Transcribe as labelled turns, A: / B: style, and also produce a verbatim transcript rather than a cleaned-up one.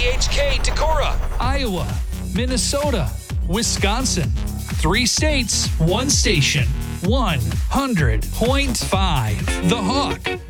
A: H K Decorah,
B: Iowa, Minnesota, Wisconsin. Three states, one station, one hundred point five The Hook.